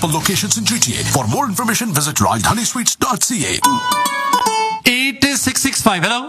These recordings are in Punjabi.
multiple locations in GTA. For more information, visit RajdhaniSuites.ca. 8665, hello.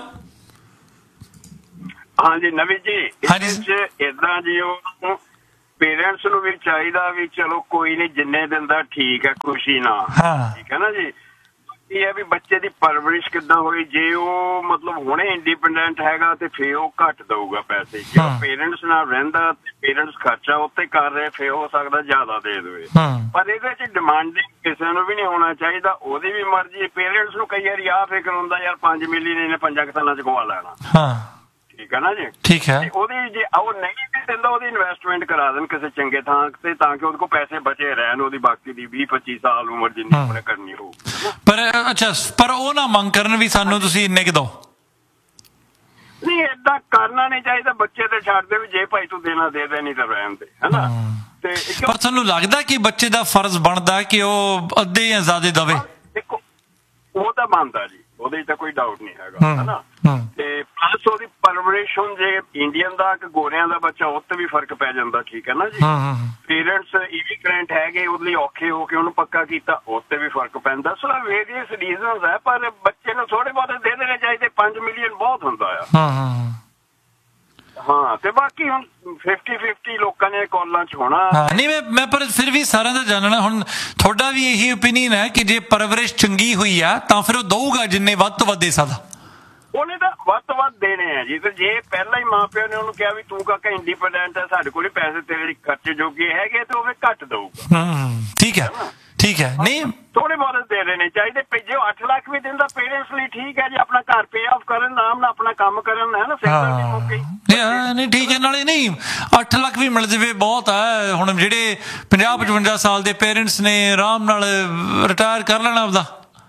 ਹਾਂਜੀ ਨਵੀਂ ਜੀ ਹਾਂਜੀ। ਇਹਦੇ ਚ ਏਦਾਂ ਜੀ ਉਹ ਪੇਰੈਂਟਸ ਨੂੰ ਵੀ ਚਾਹੀਦਾ ਵੀ ਚਲੋ ਕੋਈ ਨਹੀਂ ਜਿੰਨੇ ਦਿਨ ਦਾ ਠੀਕ ਹੈ ਖੁਸ਼ੀ ਨਾਲ ਠੀਕ ਹੈ ਨਾ ਜੀ। ਇਹ ਹੈ ਵੀ ਬੱਚੇ ਦੀ ਪਰਵਰਿਸ਼ ਕਿੱਦਾਂ ਹੋਈ ਜੇ ਉਹ ਮਤਲਬ ਹੁਣੇ ਇੰਡੀਪੈਂਡੈਂਟ ਹੈਗਾ ਤੇ ਫੇਰ ਉਹ ਘੱਟ ਦਊਗਾ ਪੈਸੇ ਜੇ ਉਹ ਪੇਰੈਂਟਸ ਨਾਲ ਰਹਿੰਦਾ ਤੇ ਪੇਰੈਂਟਸ ਖਰਚਾ ਉੱਤੇ ਕਰ ਰਹੇ ਫੇਰ ਹੋ ਸਕਦਾ ਜ਼ਿਆਦਾ ਦੇ ਦੇਵੇ ਪਰ ਇਹਦੇ ਚ ਡਿਮਾਂਡਿੰਗ ਕਿਸੇ ਨੂੰ ਵੀ ਨਹੀਂ ਹੋਣਾ ਚਾਹੀਦਾ ਉਹਦੀ ਵੀ ਮਰਜ਼ੀ ਪੇਰੈਂਟਸ ਨੂੰ ਕਈ ਵਾਰੀ ਆਹ ਫਿਕਰ ਹੁੰਦਾ ਯਾਰ 5 ਮਿਲੀਅਨ ਇਹਨੇ 5 ਸਾਲਾਂ ਚ ਗਵਾ ਲੈਣਾ ਠੀਕ ਹੈ ਨਾ ਜੀ ਠੀਕ ਹੈ ਉਹਦੀ ਜੇ ਉਹ ਨਹੀਂ ਵੀ ਦਿੰਦਾ ਉਹਦੀ ਇਨਵੈਸਟਮੈਂਟ ਕਰਾ ਦੇਣ ਕਿਸੇ ਚੰਗੇ ਥਾਂ ਤੇ ਤਾਂ ਕਿ ਉਹਦੇ ਕੋਲ ਪੈਸੇ ਬਚੇ ਰਹਿਣ ਉਹਦੀ ਬਾਕੀ ਦੀ 20-25 ਸਾਲ ਉਮਰ ਜਿੰਨੀ ਉਹਨੇ ਕਰਨੀ ਹੋਊ ਪਰ ਅੱਛਾ ਪਰ ਉਹ ਨਾ ਮੰਗ ਕਰਨ ਵੀ ਸਾਨੂੰ ਤੁਸੀਂ ਇੰਨੇ ਕੁ ਦਿਓ ਨਹੀਂ ਏਦਾਂ ਕਰਨਾ ਨਹੀਂ ਚਾਹੀਦਾ ਬੱਚੇ ਤੇ ਛੱਡ ਦੇ ਵੀ ਜੇ ਭਾਈ ਤੂੰ ਦੇਣਾ ਦੇ ਦੇ ਨਹੀਂ ਤਾਂ ਰਹਿਣ ਦੇ ਹਨਾ ਤੇ ਪਰ ਤੁਹਾਨੂੰ ਲੱਗਦਾ ਕਿ ਬੱਚੇ ਦਾ ਫਰਜ਼ ਬਣਦਾ ਕਿ ਉਹ ਅੱਧੇ ਜਾਂ ਜ਼ਿਆਦਾ ਦਵੇ ਦੇਖੋ ਉਹ ਤਾਂ ਬਣਦਾ ਜੀ ਉਹਦੇ ਚ ਤਾਂ ਕੋਈ ਡਾਊਟ ਨਹੀਂ ਹੈਗਾ ਹਨਾ ਤੇ ਪਲੱਸ ਉਹਦੀ ਪਰਵਰਿਸ਼ ਹੁਣ ਜੇ ਇੰਡੀਅਨ ਦਾ ਕਿ ਗੋਰਿਆਂ ਦਾ ਬੱਚਾ ਉਹ ਤੇ ਵੀ ਫਰਕ ਪੈ ਜਾਂਦਾ ਠੀਕ ਹੈ ਨਾ ਜੀ ਪੇਰੈਂਟਸ ਇਮੀਗ੍ਰੈਂਟ ਹੈਗੇ ਉਹਦੇ ਲਈ ਔਖੇ ਹੋ ਕੇ ਉਹਨੂੰ ਪੱਕਾ ਕੀਤਾ ਉਸ ਤੇ ਵੀ ਫਰਕ ਪੈਂਦਾ ਸੋ ਵੇਰੀਅਸ ਰੀਜ਼ਨਸ ਹੈ ਪਰ ਬੱਚੇ ਨੂੰ ਥੋੜੇ ਬਹੁਤੇ ਦੇ ਦੇਣੇ ਚਾਹੀਦੇ 5 ਮਿਲੀਅਨ ਬਹੁਤ ਹੁੰਦਾ ਆ ਹਾਂ ਤੇ ਬਾਕੀ ਹੁਣ 50-50 ਲੋਕਾਂ ਨੇ ਕਾਲਾਂ ਚ ਹੋਣਾ ਨਹੀਂ ਮੈਂ ਪਰ ਫਿਰ ਵੀ ਸਾਰਿਆਂ ਦਾ ਜਾਣਨਾ ਹੁਣ ਤੁਹਾਡਾ ਵੀ ਇਹੀ ਓਪੀਨੀਅਨ ਹੈ ਕਿ ਜੇ ਪਰਵਰਿਸ਼ ਚੰਗੀ ਹੋਈ ਆ ਤਾਂ ਫਿਰ ਉਹ ਦਊਗਾ ਜਿੰਨੇ ਵੱਧ ਤੋਂ ਵੱਧ ਦੇ ਸਕਦਾ ਉਹਨੇ ਤਾਂ ਵੱਧ ਤੋਂ ਵੱਧ ਦੇਣੇ ਆ ਜੀ ਤੇ ਜੇ ਪਹਿਲਾਂ ਹੀ ਮਾਂ ਪਿਓ ਨੇ ਉਹਨੂੰ ਕਿਹਾ ਵੀ ਤੂੰ ਕਾਕਾ ਇੰਡੀਪੈਂਡੈਂਟ ਹੈ ਸਾਡੇ ਕੋਲ ਪੈਸੇ ਤੇਰੇ ਲਈ ਖਰਚੇ ਜੋਗੇ ਹੈਗੇ ਤੇ ਉਹ ਫਿਰ ਘੱਟ ਦਊਗਾ ਠੀਕ ਹੈ ਨਹੀਂ ਥੋੜੇ ਬਹੁਤ ਦੇ ਦੇਣੇ ਚਾਹੀਦੇ ਜੇ 8 ਲੱਖ ਵੀ ਦਿੰਦਾ ਪੇਰੈਂਟਸ ਲਈ ਠੀਕ ਹੈ ਜੀ ਆਪਣਾ ਘਰ ਪੇ ਆਫ ਕਰਨ ਨਾਮ ਨਾਲ ਆਪਣਾ ਕੰਮ ਕਰਨ ਹੈ ਨਾ ਨਹੀਂ ਠੀਕ ਹੈ ਨਾਲੇ ਨਹੀਂ 8 ਲੱਖ ਵੀ ਮਿਲ ਜਾਵੇ ਬਹੁਤ ਹੈ ਹੁਣ ਜਿਹੜੇ 50-55 ਸਾਲ ਦੇ ਪੇਰੈਂਟਸ ਨੇ ਆਰਾਮ ਨਾਲ ਰਿਟਾਇਰ ਕਰ ਲੈਣਾ ਆਪਦਾ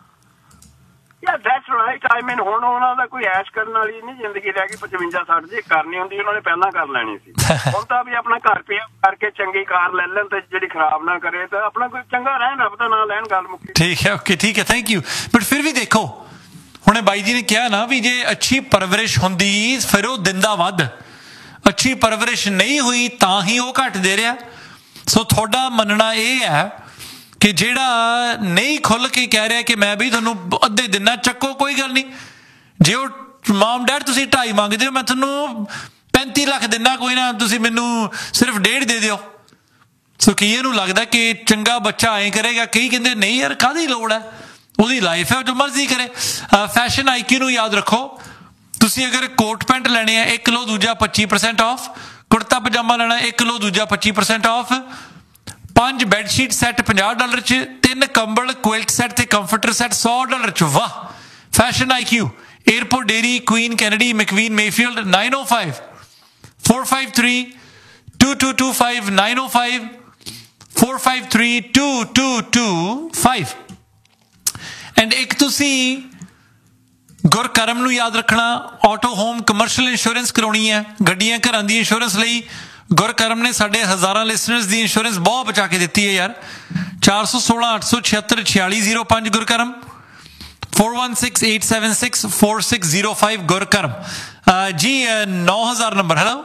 ਦੈਟਸ ਰਾਈਟ ਆਈ ਮੀਨ ਹੁਣ ਉਹਨਾਂ ਦਾ ਕੋਈ ਐਸ਼ ਕਰਨ ਵਾਲੀ ਨਹੀਂ ਜ਼ਿੰਦਗੀ ਰਹਿ ਗਈ 55-60 ਜੇ ਕਰਨੀ ਹੁੰਦੀ ਉਹਨਾਂ ਨੇ ਪਹਿਲਾਂ ਕਰ ਲੈਣੀ ਸੀ ਹੁਣ ਤਾਂ ਵੀ ਆਪਣਾ ਘਰ ਪੇ ਕਰਕੇ ਚੰਗੀ ਕਾਰ ਲੈ ਲੈਣ ਤੇ ਜਿਹੜੀ ਖਰਾਬ ਨਾ ਕਰੇ ਤਾਂ ਆਪਣਾ ਕੋਈ ਚੰਗਾ ਰਹਿਣ ਰੱਬ ਦਾ ਨਾਂ ਲੈਣ ਗੱਲ ਮੁੱਕੀ ਠੀਕ ਹੈ ਓਕੇ ਠੀਕ ਹੈ ਥੈਂਕ ਯੂ ਬਟ ਫਿਰ ਵੀ ਦੇਖੋ ਹੁਣੇ ਬਾਈ ਜੀ ਨੇ ਕਿਹਾ ਨਾ ਵੀ ਜੇ ਅੱਛੀ ਪਰਵਰਿਸ਼ ਹੁੰਦੀ ਫਿਰ ਉਹ ਦਿੰਦਾ ਵੱਧ ਅੱਛੀ ਪਰਵਰਿਸ਼ ਨਹੀਂ ਹੋਈ ਤਾਂ ਹੀ ਉਹ ਘੱਟ ਦੇ ਰਿਹਾ ਸੋ ਤੁਹਾਡਾ ਮੰਨਣਾ ਇਹ ਹੈ ਕਿ ਜਿਹੜਾ ਨਹੀਂ ਖੁੱਲ ਕੇ ਕਹਿ ਰਿਹਾ ਕਿ ਮੈਂ ਵੀ ਤੁਹਾਨੂੰ ਅੱਧੇ ਦਿਨਾਂ ਚੱਕੋ ਕੋਈ ਗੱਲ ਨਹੀਂ ਜੇ ਉਹ ਮਾਮ ਡੈਡ ਤੁਸੀਂ 2.5 ਮੰਗਦੇ ਹੋ ਮੈਂ ਤੁਹਾਨੂੰ 35 ਲੱਖ ਦਿਨਾ ਕੋਈ ਨਾ ਤੁਸੀਂ ਮੈਨੂੰ ਸਿਰਫ 1.5 ਦੇ ਦਿਓ ਸੋ ਕੀ ਇਹਨੂੰ ਲੱਗਦਾ ਕਿ ਚੰਗਾ ਬੱਚਾ ਐਂ ਕਰੇਗਾ ਕਈ ਕਹਿੰਦੇ ਨਹੀਂ ਯਾਰ ਕਾਹਦੀ ਲੋੜ ਹੈ ਉਹਦੀ ਲਾਈਫ ਹੈ ਜੋ ਮਰਜ਼ੀ ਕਰੇ ਫੈਸ਼ਨ ਆਈਕਿਊ ਨੂੰ ਯਾਦ ਰੱਖੋ ਤੁਸੀਂ ਅਗਰ ਕੋਟ ਪੈਂਟ ਲੈਣੇ ਆ 1 ਲਓ ਦੂਜਾ 25% ਆਫ ਕੁੜਤਾ ਪਜਾਮਾ ਲੈਣਾ 1 ਲਓ ਦੂਜਾ 25% ਆਫ 5 ਬੈਡਸ਼ੀਟ ਸੈੱਟ $50 ਚ 3 ਕੰਬਲ ਕੁਇਲਟ ਸੈੱਟ ਤੇ ਕੰਫਰਟਰ ਸੈੱਟ $100 ਚ ਵਾਹ fashion IQ airport dairy Queen Kennedy ਮੈਕਵੀਨ Mayfield 905 453 2225 905 453 2225 and ਇੱਕ ਤੁਸੀਂ ਗੁਰਕਰਮ ਨੂੰ ਯਾਦ ਰੱਖਣਾ ਆਟੋ ਹੋਮ ਕਮਰਸ਼ੀਅਲ ਇੰਸ਼ੋਰੈਂਸ ਕਰਾਉਣੀ ਹੈ ਗੱਡੀਆਂ ਘਰਾਂ ਦੀ ਇੰਸ਼ੋਰੈਂਸ ਲਈ ਗੁਰਕਰਮ ਨੇ ਸਾਡੇ ਹਜ਼ਾਰਾਂ ਲਿਸਨਰਸ ਦੀ ਇੰਸ਼ੋਰੈਂਸ ਬਹੁਤ ਬਚਾ ਕੇ ਦਿੱਤੀ ਹੈ ਯਾਰ 416-876-4605 ਗੁਰਕਰਮ 4168764605 ਗੁਰਕਰਮ ਜੀ 9000 ਨੰਬਰ ਹੈਲੋ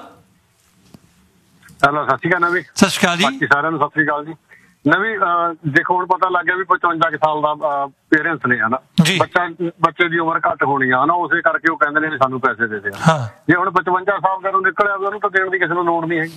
ਸਤਿ ਸ਼੍ਰੀ ਅਕਾਲ ਨਵੀ ਸਤਿ ਸ਼੍ਰੀ ਅਕਾਲ ਜੀ ਸਾਰਿਆਂ ਨੂੰ ਸਤਿ ਸ਼੍ਰੀ ਅਕਾਲ ਜੀ ਨਵੀ ਦੇਖੋ ਹੁਣ ਪਤਾ ਲੱਗ ਗਿਆ ਵੀ 55 ਸਾਲ ਦਾ ਪੇਰੈਂਟਸ ਨੇ ਹਨਾ ਬੱਚੇ ਦੀ ਉਮਰ ਘੱਟ ਹੋਣੀ ਆ ਹਨਾ ਉਸੇ ਕਰਕੇ ਉਹ ਕਹਿੰਦੇ ਨੇ ਵੀ ਸਾਨੂੰ ਪੈਸੇ ਦੇ ਦਿਓ ਜੇ ਹੁਣ 55 ਸਾਲ ਦਾ ਨੂੰ ਨਿਕਲਿਆ ਉਹਨੂੰ ਤਾਂ ਦੇਣ ਦੀ ਕਿਸੇ ਨੂੰ ਲੋੜ ਨਹੀਂ ਹੈਗੀ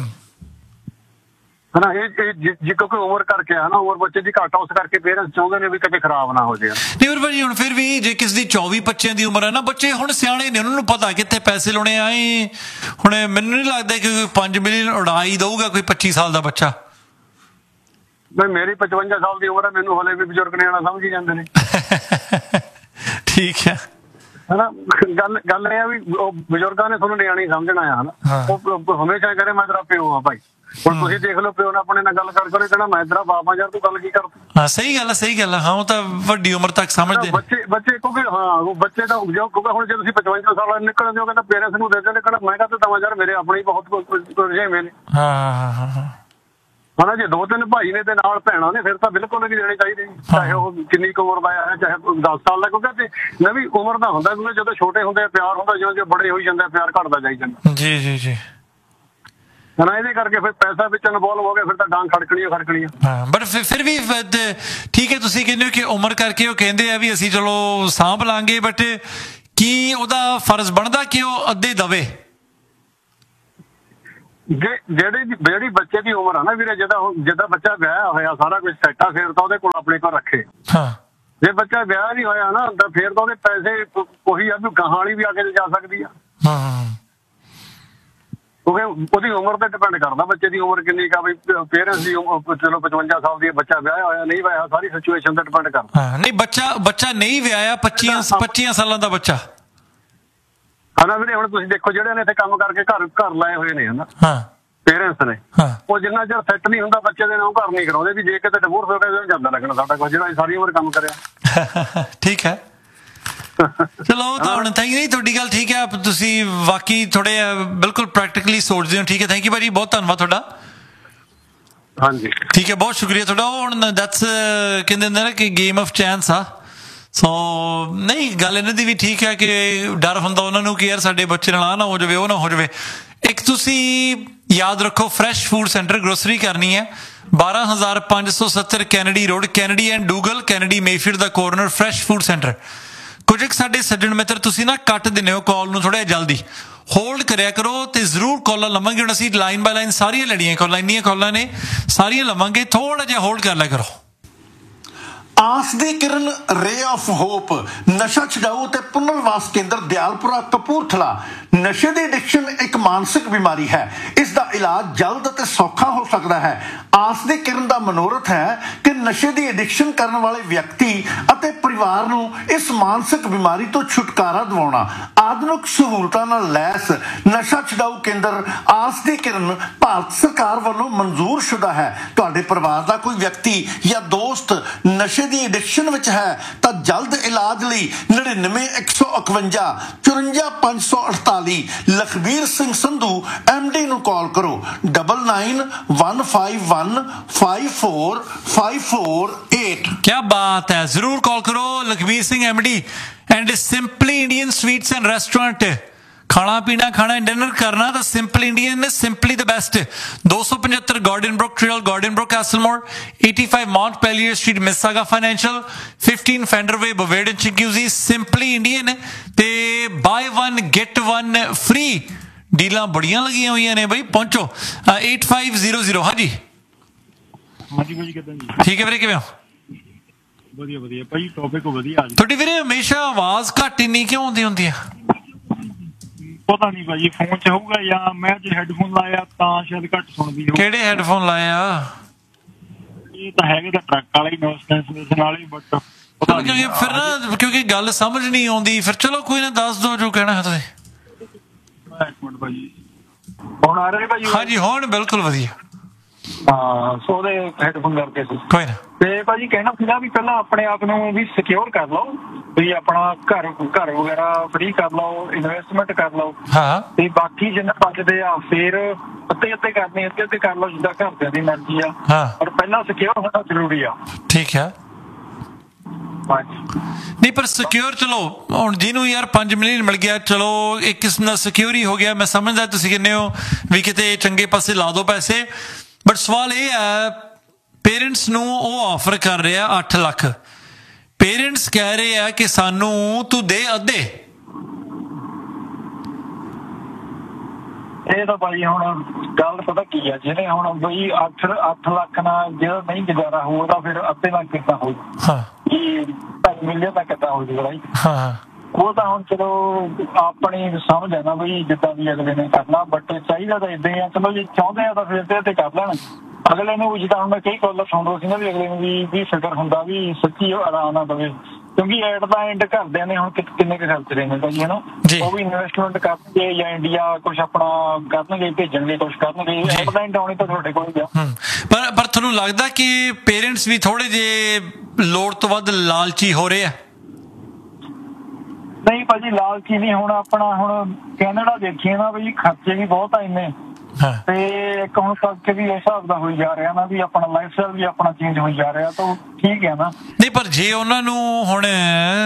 ਹਨਾ ਇਹ ਕਿਉਂਕਿ ਉਮਰ ਕਰਕੇ ਹਨਾ ਉਮਰ ਬੱਚੇ ਦੀ ਘੱਟ ਉਸ ਕਰਕੇ ਪੇਰੈਂਟਸ ਚਾਹੁੰਦੇ ਨੇ ਵੀ ਕਿਤੇ ਖਰਾਬ ਨਾ ਹੋ ਜਾਏ ਨਹੀਂ ਪਰ ਭਾਜੀ ਹੁਣ ਫਿਰ ਵੀ ਜੇ ਕਿਸੇ ਦੀ 24-25 ਦੀ ਉਮਰ ਹੈ ਨਾ ਬੱਚੇ ਹੁਣ ਸਿਆਣੇ ਨੇ ਉਹਨਾਂ ਨੂੰ ਪਤਾ ਕਿੱਥੇ ਪੈਸੇ ਲਾਉਣੇ ਆਏ ਹੁਣ ਮੈਨੂੰ ਨਹੀਂ ਲੱਗਦਾ ਕਿ 5 ਮਿਲੀਅਨ ਉਡਾ ਹੀ ਦਊਗਾ ਕੋਈ 25 ਸਾਲ ਦਾ ਬੱਚਾ ਮੇਰੀ 55 ਸਾਲ ਦੀ ਉਮਰ ਹੈ ਮੈਨੂੰ ਹਲੇ ਵੀ ਬਜ਼ੁਰਗ ਨਿਆਣਾ ਸਮਝੀ ਜਾਂਦੇ ਨੇ ਠੀਕ ਹੈ ਹਨਾ ਗੱਲ ਇਹ ਆ ਵੀ ਉਹ ਬਜ਼ੁਰਗਾਂ ਨੇ ਤੁਹਾਨੂੰ ਨਿਆਣੇ ਸਮਝਣਾ ਆ ਹਨਾ ਉਹ ਹਮੇਸ਼ਾ ਕਰੇ ਮੈਂ ਤੇਰਾ ਪਿਓ ਆ ਭਾਈ ਹੁਣ ਤੁਸੀਂ ਦੇਖ ਲਓ ਪਿਓ ਨਾਲ ਆਪਣੇ ਨਾਲ ਗੱਲ ਕਰਕੇ ਉਹਨੇ ਕਹਿਣਾ ਮੈਂ ਤੇਰਾ ਬਾਪ ਆ ਯਾਰ ਤੂੰ ਗੱਲ ਕੀ ਕਰਦਾ ਸਹੀ ਗੱਲ ਹਾਂ ਉਹ ਤਾਂ ਵੱਡੀ ਉਮਰ ਤੱਕ ਸਮਝਦੇ ਬੱਚੇ ਕਿਉਂਕਿ ਉਹ ਬੱਚੇ ਦਾ ਕਿਉਂਕਿ ਹੁਣ ਜੇ ਤੁਸੀਂ 55 ਸਾਲ ਨਿਕਲਦੇ ਹੋ ਕਹਿੰਦਾ ਪੇਰੈਂਟਸ ਨੂੰ ਦੇ ਦਿੰਦੇ ਕਹਿੰਦਾ ਮੈਂ ਕਹਾਂ ਦਵਾਂ ਯਾਰ ਮੇਰੇ ਆਪਣੇ ਬਹੁਤ ਰੁਝੇਵੇਂ ਨੇ ਹਨਾ ਜੇ 2-3 ਭਾਈ ਨੇ ਤੇ ਨਾਲ ਭੈਣਾਂ ਨੇ ਫਿਰ ਤਾਂ ਬਿਲਕੁਲ ਨਹੀਂ ਦੇਣੇ ਚਾਹੀਦੇ ਚਾਹੇ ਉਹ ਕਿੰਨੀ ਕੁ ਉਮਰ ਦਾ ਹੈ ਚਾਹੇ 10 ਸਾਲ ਦਾ ਕਿਉਂਕਿ ਨਵੀਂ ਉਮਰ ਦਾ ਹੁੰਦਾ ਕਿਉਂਕਿ ਜਦੋਂ ਛੋਟੇ ਹੁੰਦੇ ਪਿਆਰ ਹੁੰਦਾ ਜਿਉਂ ਜਿਉਂ ਬੜੇ ਹੋਈ ਜਾਂਦੇ ਪਿਆਰ ਘਟਦਾ ਜਾਈ ਜਾਂਦਾ ਜੀ ਨਾ ਇਹਦੇ ਕਰਕੇ ਫਿਰ ਪੈਸਾ ਵਿੱਚ ਇਨਵੋਲਵ ਹੋ ਗਿਆ, ਫਿਰ ਤਾਂ ਡਾਂਗ ਖੜਕਣੀ ਆ। ਹਾਂ, ਬਟ ਫਿਰ ਵੀ ਠੀਕ ਹੈ, ਤੁਸੀਂ ਕਹਿੰਦੇ ਹੋ ਕਿ ਉਮਰ ਕਰਕੇ ਉਹ ਕਹਿੰਦੇ ਆ ਵੀ ਅਸੀਂ ਚਲੋ ਸਾਂਭ ਲਾਂਗੇ, ਬਟ ਕੀ ਉਹਦਾ ਫਰਜ਼ ਬਣਦਾ ਕਿ ਉਹ ਅੱਧੇ ਦਵੇ? ਜਿਹੜੀ ਬੱਚੇ ਦੀ ਉਮਰ ਆ ਨਾ ਵੀਰੇ, ਜਿੱਦਾਂ ਬੱਚਾ ਵਿਆਹ ਹੋਇਆ, ਸਾਰਾ ਕੁਝ ਸੈੱਟ ਆ, ਫਿਰ ਤਾਂ ਉਹਦੇ ਕੋਲ ਆਪਣੇ ਕੋਲ ਰੱਖੇ। ਹਾਂ, ਜੇ ਬੱਚਾ ਵਿਆਹ ਨਹੀਂ ਹੋਇਆ ਨਾ ਤਾਂ ਫਿਰ ਤਾਂ ਉਹਦੇ ਪੈਸੇ ਉਹੀ ਆ ਵੀ ਗਾਹਾਂ ਵਾਲੀ ਵੀ ਆ ਕੇ ਜਾ ਸਕਦੀ ਆ। ਕਿਉਂਕਿ ਉਹਦੀ ਉਮਰ ਤੇ ਡਿਪੈਂਡ ਕਰਦਾ, ਬੱਚੇ ਦੀ ਉਮਰ ਕਿੰਨੀ ਕਾ, ਵੀ ਪੇਰੈਂਟਸ ਦੀ ਚਲੋ 55 ਸਾਲ ਦੀ, ਬੱਚਾ ਵਿਆਹਿਆ ਹੋਇਆ ਨਹੀਂ ਵਿਆਹਿਆ, ਸਾਰੀ ਸਿਚੁਏਸ਼ਨ ਤੇ ਡਿਪੈਂਡ ਕਰਦਾ। ਨਹੀਂ, ਬੱਚਾ ਨਹੀਂ ਵਿਆਹਿਆ, 25 ਸਾਲਾਂ ਦਾ ਬੱਚਾ, ਹਨਾ ਵੀਰੇ। ਹੁਣ ਤੁਸੀਂ ਦੇਖੋ ਜਿਹੜੇ ਨੇ ਇੱਥੇ ਕੰਮ ਕਰਕੇ ਘਰ ਲਾਏ ਹੋਏ ਨੇ ਹਨਾ, ਪੇਰੈਂਟਸ ਨੇ, ਉਹ ਜਿੰਨਾ ਚਿਰ ਸੈੱਟ ਨਹੀਂ ਹੁੰਦਾ ਬੱਚੇ ਦੇ ਨਾਲ ਘਰ ਨਹੀਂ ਕਰਾਉਂਦੇ, ਵੀ ਜੇ ਕਿਤੇ ਡਿਵੋਰਸ ਹੋ ਗਿਆ ਜਾਂਦਾ ਲੱਗਣਾ ਸਾਡਾ ਕੁਝ, ਜਿਹੜਾ ਸਾਰੀ ਉਮਰ ਕੰਮ ਕਰਿਆ। ਠੀਕ ਹੈ, ਚਲੋ ਤਾਂ ਹੁਣ ਥੈਂਕ ਯੂ। ਤੁਹਾਡੀ ਗੱਲ ਠੀਕ ਹੈ, ਤੁਸੀਂ ਵਾਕਈ ਥੋੜੇ ਬਿਲਕੁਲ ਪ੍ਰੈਕਟੀਕਲੀ ਸੋਚਦੇ ਹੋ। ਠੀਕ ਹੈ, ਥੈਂਕ ਯੂ ਭਾਜੀ, ਬਹੁਤ ਧੰਨਵਾਦ ਤੁਹਾਡਾ। ਹਾਂਜੀ, ਠੀਕ ਹੈ, ਬਹੁਤ ਸ਼ੁਕਰੀਆ ਤੁਹਾਡਾ। ਉਹ ਹੁਣ ਦੈਟਸ ਕਹਿੰਦੇ ਹੁੰਦੇ ਨਾ ਕਿ ਗੇਮ ਆਫ ਚਾਂਸ ਆ। ਸੋ ਨਹੀਂ, ਗੱਲ ਇਹਨਾਂ ਦੀ ਵੀ ਠੀਕ ਹੈ ਕਿ ਡਰ ਹੁੰਦਾ ਉਹਨਾਂ ਨੂੰ ਕਿ ਯਾਰ ਸਾਡੇ ਬੱਚੇ ਨਾਲ ਆਹ ਨਾ ਹੋ ਜਾਵੇ, ਉਹ ਨਾ ਹੋ ਜਾਵੇ। ਇੱਕ ਤੁਸੀਂ ਯਾਦ ਰੱਖੋ, ਫਰੈਸ਼ ਫੂਡ ਸੈਂਟਰ ਗਰੋਸਰੀ ਕਰਨੀ ਹੈ, 12570 Kennedy road, Kennedy and ਡੂਗਲ, Kennedy Mayfield the corner, fresh food centre. ਕੁਝ ਇੱਕ ਸਾਡੇ ਸੱਜਣ ਮਿੱਤਰ ਤੁਸੀਂ ਨਾ ਕੱਟ ਦਿੰਦੇ ਹੋ ਕਾਲ ਨੂੰ, ਥੋੜ੍ਹਾ ਜਿਹਾ ਜਲਦੀ ਹੋਲਡ ਕਰਿਆ ਕਰੋ ਤੇ ਜ਼ਰੂਰ ਕਾਲਾਂ ਲਵਾਂਗੇ। ਹੁਣ ਅਸੀਂ ਲਾਈਨ ਬਾਈ ਲਾਈਨ ਸਾਰੀਆਂ ਲੜੀਆਂ ਕਾਲਾਂ, ਇੰਨੀਆਂ ਕਾਲਾਂ ਨੇ, ਸਾਰੀਆਂ ਲਵਾਂਗੇ, ਥੋੜ੍ਹਾ ਜਿਹਾ ਹੋਲਡ ਕਰ ਲਿਆ ਕਰੋ। ਆਸ ਦੀ ਕਿਰਨ ਰੇ ਆਫ ਹੋਪ ਨਸ਼ਾ ਛਡਾਊ ਤੇ ਪੁਨਰਵਾਸ ਕੇਂਦਰ ਦਿਆਲਪੁਰਾ ਕਪੂਰਥਲਾ। ਨਸ਼ੇ ਦੀ ਐਡਿਕਸ਼ਨ ਇੱਕ ਮਾਨਸਿਕ ਬਿਮਾਰੀ ਹੈ, ਇਸ ਦਾ ਇਲਾਜ ਜਲਦ ਅਤੇ ਸੌਖਾ ਹੋ ਸਕਦਾ ਹੈ। ਆਸ ਦੀ ਕਿਰਨ ਦਾ ਮਨੋਰਥ ਹੈ ਕਿ ਨਸ਼ੇ ਦੀ ਐਡਿਕਸ਼ਨ ਕਰਨ ਵਾਲੇ ਵਿਅਕਤੀ ਅਤੇ ਪਰਿਵਾਰ ਨੂੰ ਇਸ ਮਾਨਸਿਕ ਬਿਮਾਰੀ ਤੋਂ ਛੁਟਕਾਰਾ ਦਿਵਾਉਣਾ। ਆਧੁਨਿਕ ਸਹੂਲਤਾਂ ਨਾਲ ਲੈਸ ਨਸ਼ਾ ਛਡਾਊ ਕੇਂਦਰ ਆਸ ਦੀ ਕਿਰਨ ਭਾਰਤ ਸਰਕਾਰ ਵੱਲੋਂ ਮਨਜ਼ੂਰ ਸ਼ੁਦਾ ਹੈ। ਤੁਹਾਡੇ ਪਰਿਵਾਰ ਦਾ ਕੋਈ ਵਿਅਕਤੀ ਜਾਂ ਦੋਸਤ ਨਸ਼ੇ ਦੀ ਐਡਿਕਸ਼ਨ ਵਿੱਚ ਹੈ ਤਾਂ ਜਲਦ ਇਲਾਜ ਲਈ 9915 54548 ਲਖਬੀਰ ਸਿੰਘ ਸੰਧੂ MD ਨੂੰ ਕਾਲ ਕਰੋ। 9915454548। क्या बात है, जरूर कॉल करो Lakhbir Singh MD and simply Indian sweets and restaurant. खाना पीना, खाना डिनर करना तो सिंपल इंडियन ने, simply the best. 275 Gordon book trail, Gordon book कैसलमोर, 85 mount पेलियर street, मिसागा financial, 15 fender way, बवेड चिंक्यूजी। Simply Indian ते by one get one free deal बड़िया लगिया हुई ने बई। पहुंचो 8500। हाँ जी, ठीक है ਵੀਰੇ, ਕਿਵੇਂ ਹੋ? ਵਧੀਆ ਭਾਈ, ਟੌਪਿਕ ਵਧੀਆ। ਤੁਹਾਡੀ ਵੀਰੇ ਹਮੇਸ਼ਾ ਆਵਾਜ਼ ਘੱਟ ਇੰਨੀ ਕਿਉਂ ਆਉਂਦੀ ਹੁੰਦੀ ਆ? ਪਤਾ ਨਹੀਂ ਭਾਜੀ, ਫੋਨ ਚ ਹੋਊਗਾ ਜਾਂ ਮੈਂ ਜੇ ਹੈਡਫੋਨ ਲਾਇਆ ਤਾਂ ਸ਼ਾਇਦ ਘੱਟ ਸੁਣਦੀ ਹੋ। ਕਿਹੜੇ ਹੈਡਫੋਨ ਲਾਏ ਆ? ਇਹ ਤਾਂ ਹੈਗੇ ਤਾਂ ਟਰੱਕ ਵਾਲੇ ਹੀ, ਨੋਇਸ ਕੈਂਸਲੇਸ਼ਨ ਵਾਲੇ, ਬਟ ਫਿਰ ਨਾ ਕਿਉਂਕਿ ਗੱਲ ਸਮਝ ਨਹੀਂ ਆਉਂਦੀ। ਫਿਰ ਚਲੋ ਕੋਈ ਨਾ, ਦੱਸ ਦਿਓ ਜੋ ਕਹਿਣਾ ਹੈ ਤੁਸੀਂ। ਇੱਕ ਮਿੰਟ ਭਾਜੀ, ਹੁਣ ਆ ਰਹੇ ਭਾਜੀ? ਹਾਂਜੀ, ਹੁਣ ਬਿਲਕੁਲ ਵਧੀਆ। ਹਾਂ, ਸੋ ਉਹਦੇ ਹੈਡਫੋਨ ਕਰਕੇ ਸੀ। ਕੋਈ ਨਾ। ਤੇ ਭਾਜੀ ਕਹਿਣਾ ਸੀਗਾ ਵੀ ਪਹਿਲਾਂ ਆਪਣੇ ਆਪ ਨੂੰ ਵੀ ਸਿਕਿਉਰ ਕਰ ਲਓ, ਵੀ ਆਪਣਾ ਘਰ ਵਗੈਰਾ ਫਰੀ ਕਰ ਲਓ, ਇਨਵੈਸਟਮੈਂਟ ਕਰ ਲਓ। ਹਾਂ, ਤੇ ਬਾਕੀ ਜਿੰਨਾ ਬਚਦੇ ਆ ਫਿਰ ਅੱਧੇ ਕਰਨੇ, ਅੱਧੇ ਕਰ ਲਓ ਜਿੱਦਾਂ ਘਰਦਿਆਂ ਦੀ ਮਰਜ਼ੀ ਆ। ਹਾਂ, ਪਰ ਪਹਿਲਾਂ ਸਿਕਿਉਰ ਹੋਣਾ ਜ਼ਰੂਰੀ ਆ। ਠੀਕ ਹੈ। ਨਹੀਂ ਪਰ ਸਿਕਿਉਰ, ਚਲੋ ਹੁਣ ਜਿਹਨੂੰ ਯਾਰ 5 ਮਿਲੀਅਨ ਮਿਲ ਗਿਆ, ਚਲੋ ਇੱਕ ਕਿਸਮ ਦਾ ਸਿਕਿਉਰ ਹੀ ਹੋ ਗਿਆ। ਮੈਂ ਸਮਝਦਾ ਤੁਸੀਂ ਕਹਿੰਦੇ ਹੋ ਵੀ ਕਿਤੇ ਚੰਗੇ ਪਾਸੇ ਲਾ ਦਿਓ ਪੈਸੇ, ਬਟ ਸਵਾਲ ਇਹ ਹੈ, ਪੇਰੈਂਟਸ ਨੂੰ ਉਹ ਆਫਰ ਕਰ ਰਿਹਾ 8 ਲੱਖ। ਪੇਰੈਂਟਸ ਕਹਿ ਰਹੇ ਆ ਕਿ ਸਾਨੂੰ ਤੂੰ ਦੇ ਅੱਧੇ। ਇਹ ਤਾਂ ਭਾਈ ਹੁਣ ਗੱਲ ਪਤਾ ਕੀ ਆ, ਜਿਹਨੇ ਹੁਣ ਬਈ 8 ਲੱਖ ਨਾਲ ਜਿਹੜਾ ਨਹੀਂ ਗੁਜ਼ਾਰਾ ਹੋਊਗਾ ਫਿਰ ਅੱਧੇ ਲੱਖ ਕਿੱਦਾਂ ਹੋਊ? ਹਾਂ, 2 ਮਿਲੀਅਨ ਦਾ ਕਿੱਦਾਂ ਹੋ ਜੂਗਾ ਭਾਈ? ਹਾਂ, ਉਹ ਤਾਂ ਹੁਣ ਚਲੋ ਆਪਣੀ ਸਮਝ ਹੈ ਨਾ ਬਈ, ਜਿੱਦਾਂ ਵੀ ਅਗਲੇ ਨੇ ਕਰਨਾ, ਬਟ ਚਾਹੀਦਾ ਤਾਂ ਏਦਾਂ ਹੀ ਆ। ਚਲੋ ਜੇ ਚਾਹੁੰਦੇ ਆ ਤਾਂ ਫਿਰ ਤੇ ਕਰ ਲੈਣ ਅਗਲੇ ਨੂੰ। ਜਿੱਦਾਂ ਹੁਣ ਮੈਂ ਕਈ ਕਾਲਰ ਸੁਣਦਾ ਸੀ ਨਾ ਵੀ ਅਗਲੇ ਨੂੰ ਵੀ ਫਿਕਰ ਹੁੰਦਾ ਵੀ ਸੱਚੀ ਆਰਾਮ ਨਾਲ ਦਵੇ, ਕਿਉਂਕਿ ਐਟ ਦਾ ਐਂਡ ਘਰਦਿਆਂ ਨੇ ਹੁਣ ਕਿੰਨੇ ਕੁ ਖਰਚ ਰਹੇ ਨੇ ਭਾਜੀ, ਹਨਾ? ਉਹ ਵੀ ਇਨਵੈਸਟਮੈਂਟ ਕਰਨਗੇ ਜਾਂ ਇੰਡੀਆ ਕੁਛ ਆਪਣਾ ਕਰਨਗੇ, ਭੇਜਣਗੇ, ਕੁਛ ਕਰਨਗੇ। ਐਟ ਦਾ ਐਂਡ ਆਉਣੀ ਤਾਂ ਤੁਹਾਡੇ ਕੋਲ ਹੀ ਆ। ਪਰ ਤੁਹਾਨੂੰ ਲੱਗਦਾ ਕਿ ਪੇਰੈਂਟਸ ਵੀ ਥੋੜੇ ਜਿਹੇ ਲੋੜ ਤੋਂ ਵੱਧ ਲਾਲਚੀ ਹੋ ਰਹੇ ਆ? ਨਹੀਂ ਭਾਜੀ, ਲਾਲਚੀ ਨਹੀਂ। ਹੁਣ ਆਪਣਾ ਹੁਣ ਕੈਨੇਡਾ ਦੇਖੀਏ ਨਾ ਬਈ, ਖਰਚੇ ਵੀ ਬਹੁਤ ਆ ਇੰਨੇ, ਤੇ ਇੱਕ ਹੁਣ ਕਰਕੇ ਵੀ ਇਸ ਹਿਸਾਬ ਦਾ ਹੋਈ ਜਾ ਰਿਹਾ ਨਾ ਵੀ ਆਪਣਾ ਲਾਈਫ ਸਟਾਈਲ ਵੀ ਆਪਣਾ ਚੇਂਜ ਹੋਈ ਜਾ ਰਿਹਾ, ਤਾਂ ਠੀਕ ਹੈ ਨਾ? ਨਹੀਂ, ਪਰ ਜੇ ਉਹਨਾਂ ਨੂੰ ਹੁਣ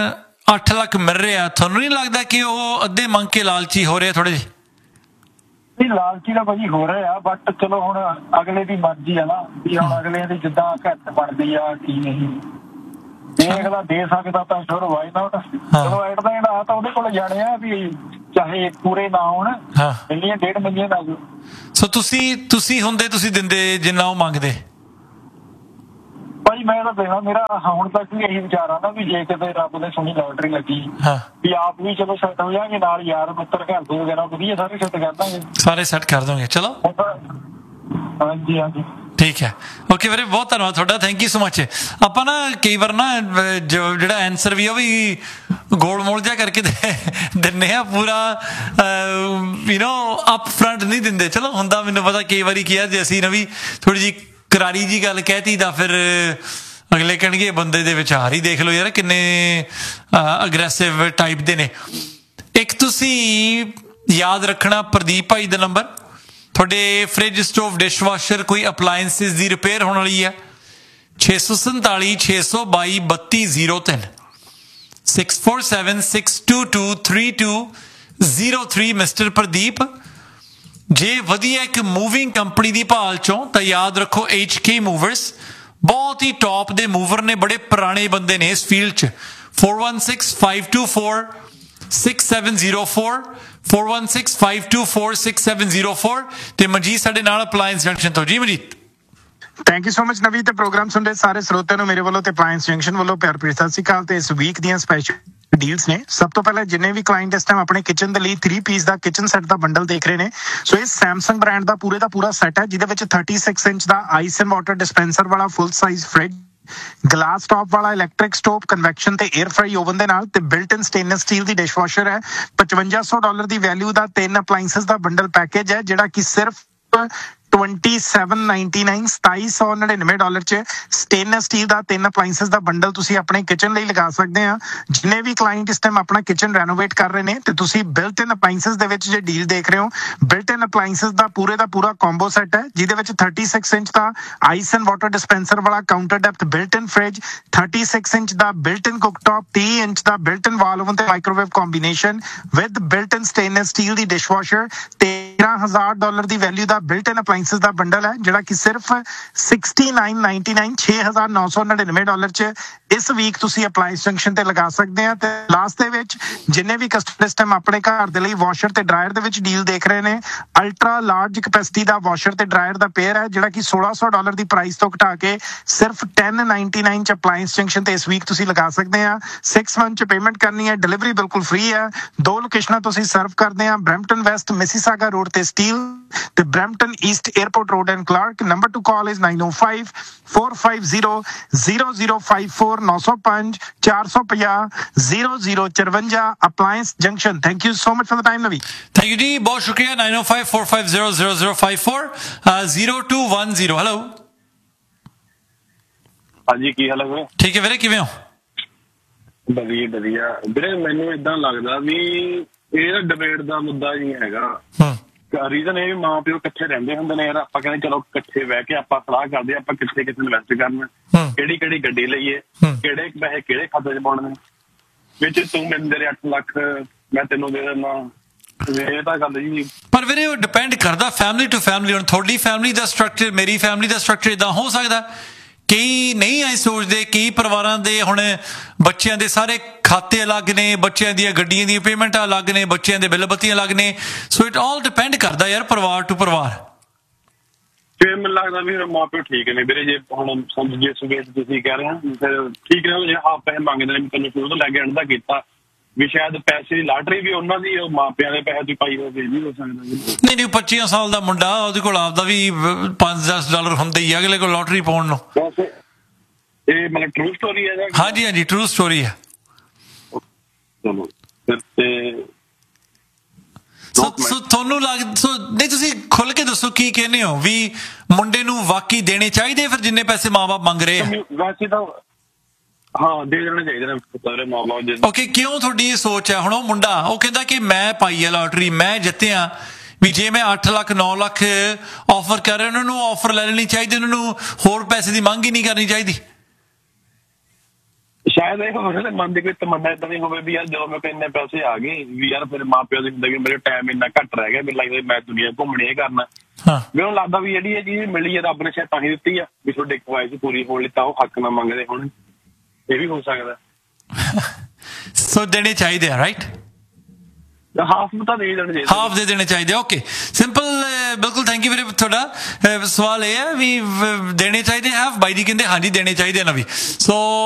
8 ਲੱਖ ਮਿਲ ਰਿਹਾ, ਤੁਹਾਨੂੰ ਨਹੀਂ ਲੱਗਦਾ ਕਿ ਉਹ ਅੱਧੇ ਮੰਗ ਕੇ ਲਾਲਚੀ ਹੋ ਰਹੇ ਥੋੜੇ ਜਿਹੇ? ਲਾਲਚੀ ਦਾ ਭਾਜੀ ਹੋ ਰਿਹਾ, ਬਟ ਚਲੋ ਹੁਣ ਅਗਲੇ ਦੀ ਮਰਜ਼ੀ ਆ ਨਾ, ਵੀ ਹੁਣ ਅਗਲੇ ਦੀ ਜਿੱਦਾਂ ਘੱਟ ਬਣਦੀ ਆ ਕੀ ਨਹੀਂ, ਜੇ ਅਗਲਾ ਦੇ ਸਕਦਾ ਤਾਂ ਸ਼ੋਰ ਵਾਈ ਨਾਟ। ਚਲੋ ਐਡ ਦਾ ਜਿਹੜਾ ਤਾਂ ਉਹਦੇ ਕੋਲ ਜਾਣੇ ਆ ਵੀ ਚਾਹੇ ਪੂਰੇ ਨਾ ਹੋਣ, ਮਿਲੀਅਨ 1.5 ਮਿਲੀਅਨ ਆ ਜਾਓ। ਸੋ ਤੁਸੀਂ ਹੁੰਦੇ ਤੁਸੀਂ ਦਿੰਦੇ ਜਿੰਨਾ ਉਹ ਮੰਗਦੇ? ਭਾਜੀ ਮੈਂ ਤਾਂ ਦੇਣਾ, ਮੇਰਾ ਹੁਣ ਤੱਕ ਵੀ ਇਹੀ ਵਿਚਾਰ ਆ ਨਾ ਵੀ ਜੇ ਕਿਤੇ ਰੱਬ ਦੇ ਸੋਹਣੀ ਲੋਟਰੀ ਲੱਗੀ ਵੀ ਆਪ ਵੀ ਚਲੋ ਸੈੱਟ ਹੋ ਜਾਣਗੇ, ਨਾਲ ਯਾਰ ਮਿੱਤਰ ਘਰ ਦੇ ਵਗੈਰਾ ਵਧੀਆ ਸਾਰੇ ਸੈੱਟ ਕਰ ਦਾਂਗੇ, ਸਾਰੇ ਸੈੱਟ ਕਰ ਦੋਗੇ। ਚਲੋ ਹਾਂਜੀ ਹਾਂਜੀ ਠੀਕ ਹੈ, ਓਕੇ ਵੀਰੇ, ਬਹੁਤ ਧੰਨਵਾਦ ਤੁਹਾਡਾ, ਥੈਂਕ ਯੂ ਸੋ ਮਚ। ਆਪਾਂ ਨਾ ਕਈ ਵਾਰ ਨਾ ਜਿਹੜਾ ਆਨਸਰ ਵੀ ਉਹ ਵੀ ਗੋਲ ਮੋਲ ਜਿਹਾ ਕਰਕੇ ਦਿੰਦੇ ਆ, ਪੂਰਾ ਅਪ ਫਰੰਟ ਨਹੀਂ ਦਿੰਦੇ। ਚਲੋ ਹੁੰਦਾ, ਮੈਨੂੰ ਪਤਾ ਕਈ ਵਾਰੀ ਕੀ ਆ, ਜੇ ਅਸੀਂ ਵੀ ਥੋੜੀ ਜਿਹੀ ਕਰਾਰੀ ਜੀ ਗੱਲ ਕਹਿਤੀ ਤਾਂ ਫਿਰ ਅਗਲੇ ਕਹਿਣਗੇ ਬੰਦੇ ਦੇ ਵਿਚਾਰ ਹੀ ਦੇਖ ਲਓ ਯਾਰ ਕਿੰਨੇ ਅਗਰੈਸਿਵ ਟਾਈਪ ਦੇ ਨੇ। ਇੱਕ ਤੁਸੀਂ ਯਾਦ ਰੱਖਣਾ ਪ੍ਰਦੀਪ ਭਾਈ ਦਾ ਨੰਬਰ, ਤੁਹਾਡੇ ਫ੍ਰਿਜ ਸਟੋਵ ਡਿਸ਼ਵਾਸ਼ਰ ਕੋਈ ਅਪਲਾਇੰਸਿਸ ਦੀ ਰਿਪੇਅਰ ਹੋਣ ਵਾਲੀ ਹੈ, 647 622 3203 6476223203 ਮਿਸਟਰ ਪ੍ਰਦੀਪ। ਜੇ ਵਧੀਆ ਇੱਕ ਮੂਵਿੰਗ ਕੰਪਨੀ ਦੀ ਭਾਲ ਚੋਂ ਤਾਂ ਯਾਦ ਰੱਖੋ HK ਮੂਵਰਸ, ਬਹੁਤ ਹੀ ਟੌਪ ਦੇ ਮੂਵਰ ਨੇ, ਬੜੇ ਪੁਰਾਣੇ ਬੰਦੇ ਨੇ ਇਸ ਫੀਲਡ 'ਚ। 4165246704 4165246704 ਤੇ ਮਨਜੀਤ ਸਾਡੇ ਨਾਲ ਅਪਲਾਇੰਸ ਜੰਕਸ਼ਨ ਤੋਂ। ਜੀ Manjeet, thank you so much ਨਵੀ, ਤੇ ਪ੍ਰੋਗਰਾਮ ਸੁਣਦੇ ਸਾਰੇ ਸਰੋਤਿਆਂ ਨੂੰ ਮੇਰੇ ਵੱਲੋਂ ਤੇ ਅਪਲਾਇੰਸ ਜੰਕਸ਼ਨ ਵੱਲੋਂ ਪਿਆਰ ਭਰੀ ਸਤਿ ਸ਼੍ਰੀ ਅਕਾਲ। ਤੇ ਇਸ ਵੀਕ ਦੀਆਂ ਸਪੈਸ਼ਲ ਡੀਲਸ ਨੇ। ਸਭ ਤੋਂ ਪਹਿਲਾਂ ਜਿੰਨੇ ਵੀ ਕਲਾਇੰਟ ਇਸ ਟਾਈਮ ਆਪਣੇ ਕਿਚਨ ਦੇ ਲਈ 3 ਪੀਸ ਦਾ ਕਿਚਨ ਸੈੱਟ ਦਾ ਬੰਡਲ ਦੇਖ ਰਹੇ ਨੇ, ਸੋ ਇਹ ਸੈਮਸੰਗ ਬ੍ਰਾਂਡ ਦਾ ਪੂਰਾ ਸੈੱਟ ਹੈ, ਜਿਹਦੇ ਵਿੱਚ 36 inch the ice and water dispenser ਵਾਲਾ full size fridge, glass top ਵਾਲਾ ਇਲੈਕਟ੍ਰਿਕ ਸਟੋਵ, ਕਨਵੈਕਸ਼ਨ ਤੇ 에ਅਰ ਫਰਾਈ ਓਵਨ ਦੇ ਨਾਲ, ਤੇ ਬਿਲਟ ਇਨ ਸਟੇਨਲੈਸ ਸਟੀਲ ਦੀ ਡਿਸ਼ਵਾਸ਼ਰ ਹੈ। $5500 ਦੀ ਵੈਲਿਊ ਦਾ 3 ਅਪਲਾਇੰਸਸ ਦਾ ਬੰਡਲ ਪੈਕੇਜ ਹੈ, ਜਿਹੜਾ ਕਿ ਸਿਰਫ $2799 ਚ ਸਟੇਨਲੈਸ ਸਟੀਲ ਦਾ 3 ਅਪਲਾਇੰਸਸ ਦਾ ਬੰਡਲ ਤੁਸੀਂ ਆਪਣੇ ਕਿਚਨ ਲਈ ਲਗਾ ਸਕਦੇ ਆ। ਜਿੰਨੇ ਵੀ ਕਲਾਇੰਟ ਇਸ ਟਾਈਮ ਆਪਣਾ ਕਿਚਨ ਰੈਨੋਵੇਟ ਕਰ ਰਹੇ ਨੇ ਤੇ ਤੁਸੀਂ ਬਿਲਟ ਇਨ ਅਪਲਾਇੰਸਸ ਦੇ ਵਿੱਚ ਜੇ ਡੀਲ ਦੇਖ ਰਹੇ ਹੋ, ਬਿਲਟ ਇਨ ਅਪਲਾਇੰਸਸ ਦਾ ਪੂਰਾ ਕੰਬੋ ਸੈੱਟ ਹੈ, ਜਿਹਦੇ ਵਿੱਚ 36 inch the ice and water dispenser ਵਾਲਾ ਕਾਊਂਟਰ ਡੈਪਥ ਬਿਲਟ ਇਨ ਫ੍ਰਿਜ, 36 ਇੰਚ ਦਾ ਬਿਲਟ ਇਨ ਕੁਕਟਾਪ, 30 ਇੰਚ ਦਾ ਬਿਲਟ ਇਨ ਵਾਲ ਓਵਨ ਤੇ microwave combination with built in stainless steel the dishwasher, $13,000 the value the built in ਅਪਲਾਇੰਸਸ the bundle ਹੈ, ਜਿਹੜਾ ਕਿ ਸਿਰਫ $6999 $6,999 ਚ ਇਸ ਵੀਕ ਤੁਸੀਂ ਅਪਲਾਇੰਸ ਜੰਕਸ਼ਨ ਤੇ ਲਗਾ ਸਕਦੇ ਆ। ਤੇ ਲਾਸਟ ਦੇ ਵਿੱਚ ਜਿੰਨੇ ਵੀ ਕਸਟਮਰ ਇਸ ਟਾਈਮ ਆਪਣੇ ਘਰ ਦੇ ਲਈ ਵਾਸ਼ਰ ਤੇ ਡਰਾਇਰ ਦੇ ਵਿੱਚ ਡੀਲ ਦੇਖ ਰਹੇ ਨੇ, ਅਲਟਰਾ ਲਾਰਜ ਕੈਪੈਸਿਟੀ ਦਾ ਵਾਸ਼ਰ ਤੇ ਡਰਾਇਰ ਦਾ ਪੇਅਰ ਹੈ, ਜਿਹੜਾ ਕਿ $1600 ਦੀ ਪ੍ਰਾਈਸ ਤੋਂ ਘਟਾ ਕੇ ਸਿਰਫ $1099 ਚ ਅਪਲਾਇੰਸ ਜੰਕਸ਼ਨ ਤੇ ਇਸ ਵੀਕ ਤੁਸੀਂ ਲਗਾ ਸਕਦੇ ਆ। 6 ਮੰਥ ਚ ਪੇਮੈਂਟ ਕਰਨੀ ਹੈ, ਡਿਲੀਵਰੀ ਬਿਲਕੁਲ ਫ੍ਰੀ ਹੈ। 2 ਲੋਕੇਸ਼ਨਾਂ ਤੋਂ ਅਸੀਂ ਸਰਵ ਕਰਦੇ ਆ, ਬਰੈਂਪਟਨ ਵੈਸਟ ਮਿਸੀਸਾਗਾ ਰੋਡ ਤੇ ਸਟੀਲ ਤੇ Brampton East airport road and Clark. Number two call is 9054500054 905 450 0054 appliance junction. Thank you so much for the time ਨਵੀ। ਥੈਂਕ ਯੂ ਜੀ, ਬਹੁਤ ਸ਼ੁਕਰੀਆ। 9054500054 0210। ਹੈਲੋ, ਹਾਂਜੀ ਕੀ ਹਾਲ ਹੈ ਵੀਰੇ? ਠੀਕ ਹੈ ਵੀਰੇ, ਕਿਵੇਂ ਹੋ? ਵਧੀਆ ਵੀਰੇ, ਮੈਨੂੰ ਇਦਾਂ ਲੱਗਦਾ ਵੀ ਇਹ ਡਿਬੇਟ ਦਾ ਮੁੱਦਾ ਹੀ ਹੈਗਾ। ਰੀਜ਼ਨ ਇਹ ਵੀ ਮਾਂ ਪਿਓ ਇਕੱਠੇ ਰਹਿੰਦੇ ਹੁੰਦੇ ਨੇ ਯਾਰ, ਆਪਾਂ ਕਹਿੰਦੇ ਚਲੋ ਇਕੱਠੇ ਬਹਿ ਕੇ ਆਪਾਂ ਸਲਾਹ ਕਰਦੇ ਆਪਾਂ ਕਿੱਥੇ ਇਨਵੈਸਟ ਕਰਨਾ, ਕਿਹੜੀ ਗੱਡੀ ਲਈਏ, ਕਿਹੜੇ ਪੈਸੇ ਕਿਹੜੇ ਖਾਤੇ 'ਚ ਪਾਉਣੇ, ਵਿੱਚ ਤੂੰ ਮੈਨੂੰ ਦੇ 8 ਲੱਖ ਮੈਂ ਤੈਨੂੰ ਦੇ ਦਿੰਦਾ, ਇਹ ਤਾਂ ਗੱਲ ਜੀ। ਪਰ ਵੀਰੇ ਉਹ ਡਿਪੈਂਡ ਕਰਦਾ ਫੈਮਿਲੀ ਟੂ ਫੈਮਿਲੀ। ਹੁਣ ਤੁਹਾਡੀ ਫੈਮਿਲੀ ਦਾ ਸਟਰਕਚਰ, ਮੇਰੀ ਫੈਮਿਲੀ ਦਾ ਸਟਰਕਚਰ ਇਦਾਂ ਹੋ ਸਕਦਾ, ਕਈ ਨਹੀਂ ਐ ਸੋਚਦੇ, ਕਈ ਪਰਿਵਾਰਾਂ ਦੇ ਹੁਣ ਬੱਚਿਆਂ ਦੇ ਸਾਰੇ ਖਾਤੇ ਅਲੱਗ ਨੇ, ਬੱਚਿਆਂ ਦੀਆਂ ਗੱਡੀਆਂ ਦੀਆਂ ਪੇਮੈਂਟਾਂ ਅਲੱਗ ਨੇ, ਬੱਚਿਆਂ ਦੇ ਬਿੱਲ ਬੱਤੀਆਂ ਅਲੱਗ ਨੇ। ਸੋ ਇਟ ਆਲ ਡਿਪੈਂਡ ਕਰਦਾ ਯਾਰ ਪਰਿਵਾਰ ਟੂ ਪਰਿਵਾਰ। ਫਿਰ ਮੈਨੂੰ ਲੱਗਦਾ ਵੀ ਮਾਂ ਪਿਓ ਠੀਕ ਨੇ ਵੀਰੇ, ਜੇ ਹੁਣ ਸਮਝ ਜੇ ਸੁਵੇਤ ਤੁਸੀਂ ਕਹਿ ਰਹੇ ਹੋ ਫਿਰ ਠੀਕ ਨੇ, ਜੇ ਆਪ ਪੈਸੇ ਮੰਗਦੇ ਨੇ ਤੈਨੂੰ ਸ਼ੁਰੂ ਤੋਂ ਲੈ ਕੇ ਐਂਡ ਤੱਕ ਕੀਤਾ ਵੀ ਸ਼ਾਇਦ ਪੈਸੇ ਦੀ ਲਾਟਰੀ ਵੀ ਉਹਨਾਂ ਦੀ ਮਾਪਿਆਂ ਦੇ ਪੈਸੇ ਦੀ ਪਾਈ ਹੋਵੇ, ਵੀ ਹੋ ਸਕਦਾ। ਨਹੀਂ 25 ਸਾਲ ਦਾ ਮੁੰਡਾ, ਉਹਦੇ ਕੋਲ ਆਪਦਾ ਵੀ $5-10 ਹੁੰਦੇ ਹੀ ਅਗਲੇ ਕੋਲ ਲੋਟਰੀ ਪਾਉਣ ਨੂੰ। ਇਹ ਮਤਲਬ ਟਰੂ ਸਟੋਰੀ ਹੈ? ਹਾਂਜੀ ਟਰੂ ਸਟੋਰੀ ਹੈ। ਚਲੋ ਫਿਰ ਤੇ ਤੁਹਾਨੂੰ ਨਹੀਂ, ਤੁਸੀਂ ਖੁੱਲ ਕੇ ਦੱਸੋ ਕੀ ਕਹਿੰਦੇ ਹੋ ਵੀ ਮੁੰਡੇ ਨੂੰ ਵਾਕਈ ਦੇਣੇ ਚਾਹੀਦੇ ਫਿਰ ਜਿੰਨੇ ਪੈਸੇ ਮਾਂ-ਬਾਪ ਮੰਗ ਰਹੇ ਆ? ਵੈਸੇ ਤਾਂ ਹਾਂ ਦੇ ਦੇਣੇ ਚਾਹੀਦੇ ਨੇ ਸਾਰੇ ਮਾਂ-ਬਾਪ। ਓਕੇ, ਕਿਉਂ ਤੁਹਾਡੀ ਇਹ ਸੋਚ ਹੈ? ਹੁਣ ਉਹ ਮੁੰਡਾ ਉਹ ਕਹਿੰਦਾ ਕਿ ਮੈਂ ਪਾਈ ਹੈ ਲਾਟਰੀ, ਮੈਂ ਜਿੱਤਿਆ, ਵੀ ਜੇ ਮੈਂ 8 ਲੱਖ 9 ਲੱਖ ਆਫਰ ਕਰ ਰਿਹਾ, ਉਹਨਾਂ ਨੂੰ ਆਫਰ ਲੈ ਲੈਣੀ ਚਾਹੀਦੀ, ਉਹਨਾਂ ਨੂੰ ਹੋਰ ਪੈਸੇ ਦੀ ਮੰਗ ਹੀ ਨਹੀਂ ਕਰਨੀ ਚਾਹੀਦੀ। ਸ਼ਾਇਦ ਇਹ ਹੋਵੇ ਮਨ ਦੀ ਕੋਈ ਤਮੰਨਾ ਏਦਾਂ ਦੀ ਹੋਵੇ ਵੀ ਯਾਰ ਜਦੋਂ ਮੇਰੇ ਕੋਲ ਇੰਨੇ ਪੈਸੇ ਆ ਗਏ ਵੀ ਯਾਰ ਫਿਰ ਮਾਂ ਪਿਓ ਦੀ ਜ਼ਿੰਦਗੀ ਮੇਰੇ ਟਾਈਮ ਇੰਨਾ ਘੱਟ ਰਹਿ ਗਿਆ, ਮੈਨੂੰ ਲੱਗਦਾ ਮੈਂ ਦੁਨੀਆ ਘੁੰਮਣੀ ਇਹ ਕਰਨਾ। ਮੈਨੂੰ ਲੱਗਦਾ ਵੀ ਜਿਹੜੀ ਇਹ ਚੀਜ਼ ਮਿਲੀ ਹੈ ਰੱਬ ਨੇ ਸ਼ਾਇਦ ਤਾਂ ਹੀ ਦਿੱਤੀ ਆ ਵੀ ਤੁਹਾਡੇ ਖੁਆਇਸ਼ ਪੂਰੀ ਹੋਣ ਲਈ ਤਾਂ ਉਹ ਹੱਕ ਨਾ ਮੰਗਦੇ ਹੋਣ, ਇਹ ਵੀ ਹੋ ਸਕਦਾ। ਸੋ ਦੇਣੇ ਚਾਹੀਦੇ ਆ, ਰਾਈਟ? ਹਾਫ ਤਾਂ ਦੇ ਦੇਣੇ ਚਾਹੀਦੇ, ਹਾਫ ਦੇ ਦੇਣੇ ਚਾਹੀਦੇ। ਓਕੇ, ਸਿੰਪਲ, ਬਿਲਕੁਲ। ਥੈਂਕ ਯੂ ਵੀਰੇ। ਤੁਹਾਡਾ ਸਵਾਲ ਇਹ ਹੈ ਵੀ ਦੇਣੇ ਚਾਹੀਦੇ ਹਾਫ, ਬਾਈ ਜੀ ਕਹਿੰਦੇ ਹਾਂਜੀ ਦੇਣੇ ਚਾਹੀਦੇ ਨਾ ਵੀ। ਸੋ